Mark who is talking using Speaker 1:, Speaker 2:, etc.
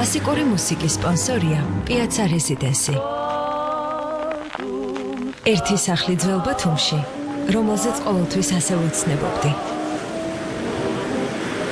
Speaker 1: კლასიკური მუსიკის სპონსორია Piazza Residency. ერთი სახლი ძველ ბათუმში, რომელზეც ყოველთვის ასე ვუცნებობდი.